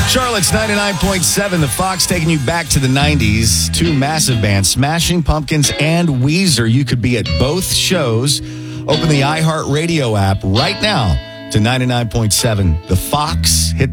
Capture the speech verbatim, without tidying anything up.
Charlotte's ninety-nine point seven, the Fox taking you back to the nineties. Two massive bands, Smashing Pumpkins and Weezer. You could be at both shows. Open the iHeartRadio app right now to ninety-nine point seven. The Fox hit